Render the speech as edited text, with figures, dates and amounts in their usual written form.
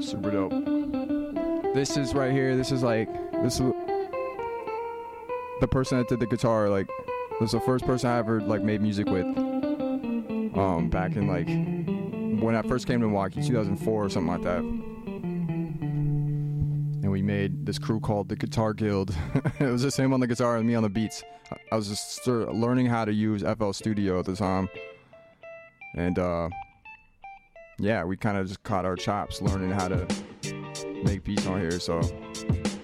Super dope. This is right here. This is the person that did the guitar. Like, this was the first person I ever like made music with. Back in like when I first came to Milwaukee, 2004 or something like that. And we made this crew called the Guitar Guild. It was just him on the guitar and me on the beats. I was just learning how to use FL Studio at the time. And yeah, we kind of just caught our chops learning how to make beats on here. So